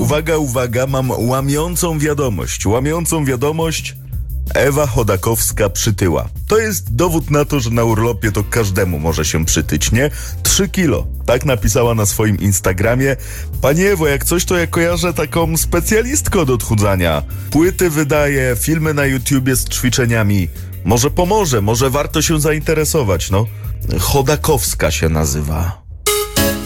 Uwaga, uwaga, mam łamiącą wiadomość. Ewa Chodakowska przytyła. To jest dowód na to, że na urlopie to każdemu może się przytyć, nie? 3 kilo. Tak napisała na swoim Instagramie. Pani Ewo, jak coś, to ja kojarzę taką specjalistkę od odchudzania. Płyty wydaje, filmy na YouTubie z ćwiczeniami. Może pomoże, może warto się zainteresować, no. Chodakowska się nazywa.